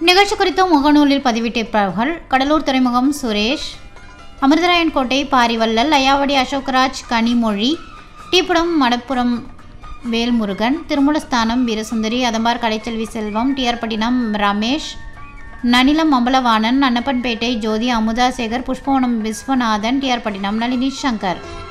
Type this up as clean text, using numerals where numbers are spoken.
நிகழ்ச்சி குறித்து முகநூலில் பதிவிட்டிருப்பார்கள். கடலூர் துறைமுகம் சுரேஷ், அமிர்தராயன் கோட்டை பாரிவள்ளல், ஐயாவடி அசோக்ராஜ், கனிமொழி, டீப்புடம் மடப்புரம் வேல்முருகன், திருமூலஸ்தானம் வீரசுந்தரி, அதம்பார் கலைச்செல்வி செல்வம், டிஆர்பட்டினம் ரமேஷ், நனிலம் அம்பலவாணன், அன்னப்பன்பேட்டை ஜோதி, அமுதா சேகர், புஷ்பவனம் விஸ்வநாதன், டிஆர்பட்டினம் நளினி சங்கர்.